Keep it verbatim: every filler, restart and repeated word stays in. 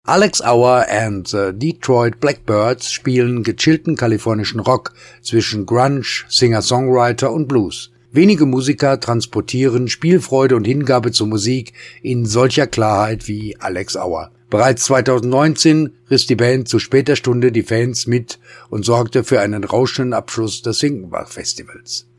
Alex Auer and the Detroit Blackbirds spielen gechillten kalifornischen Rock zwischen Grunge, Singer-Songwriter und Blues. Wenige Musiker transportieren Spielfreude und Hingabe zur Musik in solcher Klarheit wie Alex Auer. Bereits zweitausendneunzehn riss die Band zu später Stunde die Fans mit und sorgte für einen rauschenden Abschluss des Finkenbach-Festivals.